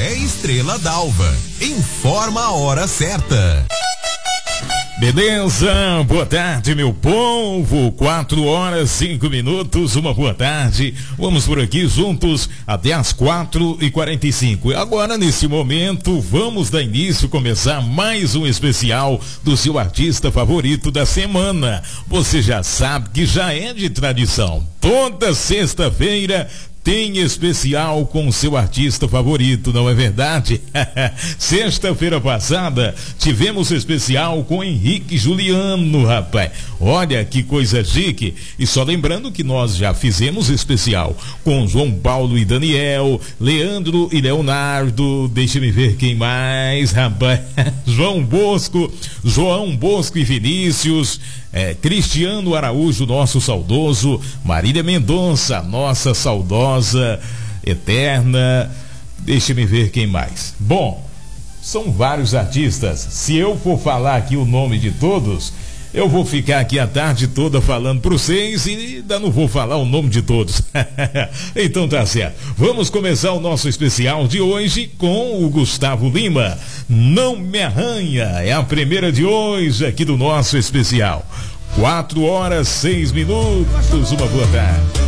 Café Estrela d'Alva. Informa a hora certa. Beleza, boa tarde, meu povo. 4h05, uma boa tarde. Vamos por aqui juntos até as 4h45. Agora, nesse momento, vamos dar início, começar mais um especial do seu artista favorito da semana. Você já sabe que já é de tradição. Toda sexta-feira tem especial com o seu artista favorito, não é verdade? Sexta-feira passada tivemos especial com Henrique Juliano, rapaz. Olha que coisa chique. E só lembrando que nós já fizemos especial com João Paulo e Daniel, Leandro e Leonardo, deixa-me ver quem mais, rapaz. João Bosco e Vinícius, Cristiano Araújo, nosso saudoso, Marília Mendonça, nossa saudosa eterna, deixa-me ver quem mais. Bom, são vários artistas. Se eu for falar aqui o nome de todos, eu vou ficar aqui a tarde toda falando para vocês e ainda não vou falar o nome de todos. Então tá certo. Vamos começar o nosso especial de hoje com o Gustavo Lima. Não Me Arranha é a primeira de hoje aqui do nosso especial. 4h06, uma boa tarde.